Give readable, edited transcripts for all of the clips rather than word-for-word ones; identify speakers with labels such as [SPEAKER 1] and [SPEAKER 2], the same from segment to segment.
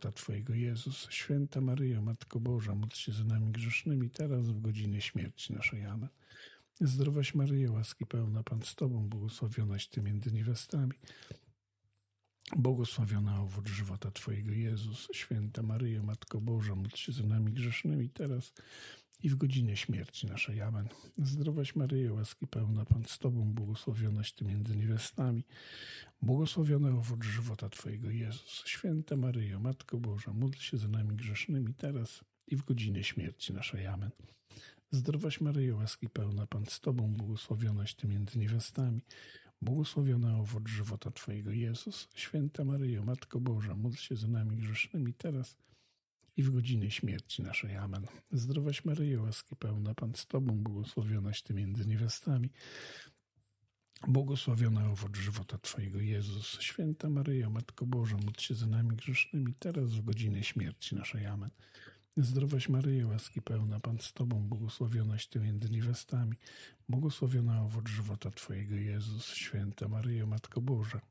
[SPEAKER 1] żywota Twojego, Jezus. Święta Maryjo, Matko Boża, módl się za nami grzesznymi, teraz w godzinie śmierci naszej. Amen. Zdrowaś Maryjo, łaski pełna, Pan z Tobą, błogosławionaś Ty między niewiastami. Błogosławiona owoc żywota Twojego, Jezus. Święta Maryjo, Matko Boża, módl się za nami grzesznymi, teraz i w godzinę śmierci naszej. Amen. Zdrowaś Maryjo, łaski pełna, Pan z Tobą, błogosławionaś Ty między niewiastami. Błogosławiony owoc żywota Twojego, Jezus. Święta Maryjo, Matko Boża, módl się za nami grzesznymi, teraz i w godzinę śmierci naszej. Amen. Zdrowaś Maryjo, łaski pełna, Pan z Tobą, błogosławionaś Ty między niewiastami. Błogosławiona owoc żywota Twojego, Jezus. Święta Maryjo, Matko Boża, módl się za nami grzesznymi, teraz i w godzinę śmierci naszej. Amen. Zdrowaś Maryjo, łaski pełna, Pan z Tobą, błogosławionaś Ty między niewiastami. Błogosławiona owoc żywota Twojego, Jezus. Święta Maryjo, Matko Boża, módl się za nami grzesznymi, teraz w godzinę śmierci naszej. Amen. Zdrowaś Maryjo, łaski pełna, Pan z Tobą, błogosławionaś Ty między niewiastami. Błogosławiona owoc żywota Twojego, Jezus. Święta Maryjo, Matko Boża,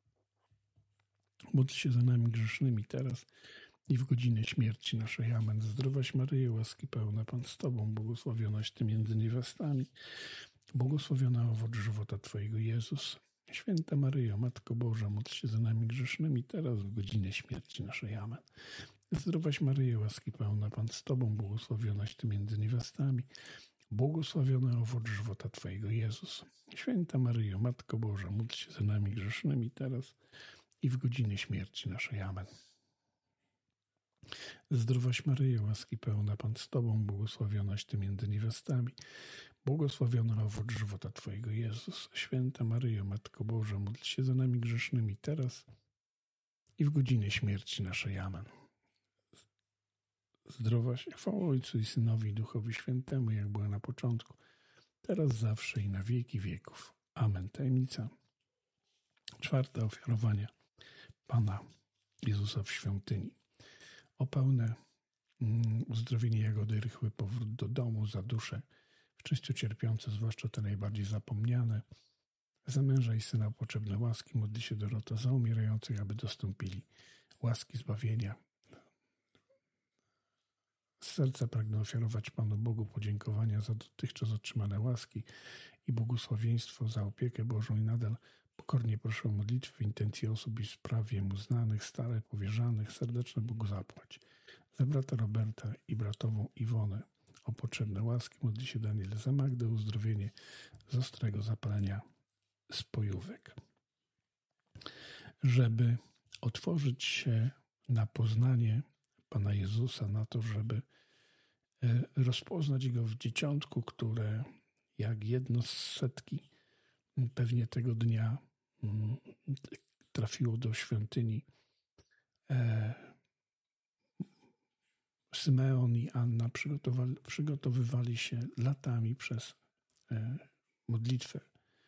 [SPEAKER 1] módl się za nami grzesznymi, teraz i w godzinę śmierci naszej. Amen. Zdrowaś Maryjo, łaski pełna, Pan z Tobą, błogosławionaś Ty między niewiastami. Błogosławiona owoc żywota Twojego, Jezus. Święta Maryjo, Matko Boża, módl się za nami grzesznymi, teraz w godzinę śmierci naszej. Amen. Zdrowaś Maryjo, łaski pełna, Pan z Tobą, błogosławionaś Ty między niewiastami. Błogosławiona owoc żywota Twojego, Jezus. Święta Maryjo, Matko Boża, módl się za nami grzesznymi, teraz i w godzinę śmierci naszej. Amen. Zdrowaś Maryjo, łaski pełna, Pan z Tobą, błogosławionaś Ty między niewiastami. Błogosławiona owoc żywota Twojego, Jezus. Święta Maryjo, Matko Boża, módl się za nami grzesznymi, teraz i w godzinę śmierci naszej. Amen. Zdrowaś, chwała Ojcu i Synowi i Duchowi Świętemu, jak była na początku, teraz, zawsze i na wieki wieków. Amen. Tajemnica czwarta, ofiarowania Pana Jezusa w świątyni. O pełne uzdrowienie Jagody Rychły, powrót do domu, za dusze wczyście cierpiące, zwłaszcza te najbardziej zapomniane, za męża i syna potrzebne łaski, modli się Dorota, za umierających, aby dostąpili łaski zbawienia. Z serca pragnę ofiarować Panu Bogu podziękowania za dotychczas otrzymane łaski i błogosławieństwo, za opiekę Bożą i nadal pokornie proszę o modlitwę w intencji osób i spraw Jemu znanych, stale powierzanych, serdeczne Bogu zapłać. Za brata Roberta i bratową Iwonę o potrzebne łaski modli się Daniel, za Magdę uzdrowienie z ostrego zapalenia spojówek. Żeby otworzyć się na poznanie Pana Jezusa, na to, żeby rozpoznać Go w dzieciątku, które jak jedno z setki pewnie tego dnia trafiło do świątyni. Symeon i Anna przygotowywali się latami przez modlitwę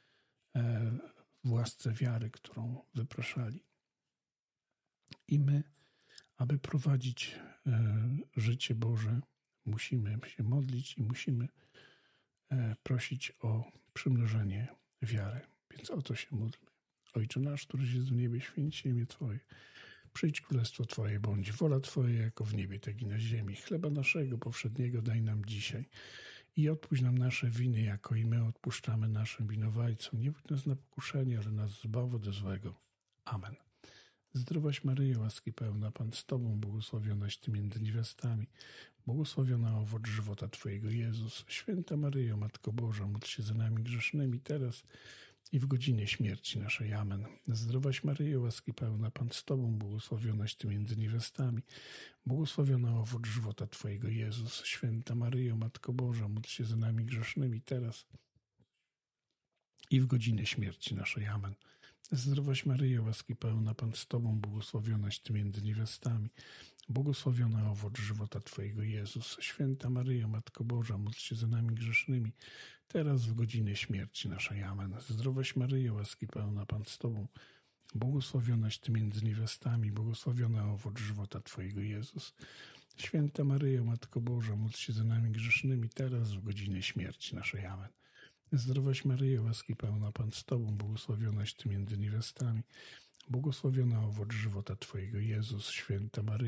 [SPEAKER 1] w łasce wiary, którą wypraszali. I my, aby prowadzić życie Boże, musimy się modlić i musimy prosić o przymnożenie wiary. Więc o to się módlmy. Ojcze nasz, któryś jest w niebie, święć się imię Twoje. Przyjdź królestwo Twoje, bądź wola Twoja, jako w niebie, tak i na ziemi. Chleba naszego powszedniego daj nam dzisiaj i odpuść nam nasze winy, jako i my odpuszczamy naszym winowajcom. Nie wódź nas na pokuszenie, ale nas zbaw ode złego. Amen. Zdrowaś Maryjo, łaski pełna, Pan z Tobą, błogosławionaś Ty między niewiastami. Błogosławiona owoc żywota Twojego, Jezus. Święta Maryjo, Matko Boża, módl się za nami grzesznymi, teraz i w godzinie śmierci naszej. Amen. Zdrowaś Maryjo, łaski pełna, Pan z Tobą, błogosławionaś Ty między niewiastami. Błogosławiona owoc żywota Twojego, Jezus. Święta Maryjo, Matko Boża, módl się za nami grzesznymi, teraz i w godzinę śmierci naszej. Amen. Zdrowaś Maryjo, łaski pełna, Pan z Tobą, błogosławionaś Ty między niewiastami. Błogosławiona owoc żywota Twojego, Jezus. Święta Maryjo, Matko Boża, módl się za nami grzesznymi, teraz w godzinę śmierci naszej. Amen. Zdrowaś Maryjo, łaski pełna, Pan z Tobą, błogosławionaś Ty między niewiastami, błogosławiona owoc żywota Twojego, Jezus. Święta Maryjo, Matko Boża, módl się za nami grzesznymi, teraz w godzinę śmierci naszej. Amen. Zdrowaś Maryjo, łaski pełna, Pan z Tobą, błogosławionaś Ty między niewiastami, błogosławiona owoc żywota Twojego, Jezus. Święta Maryjo,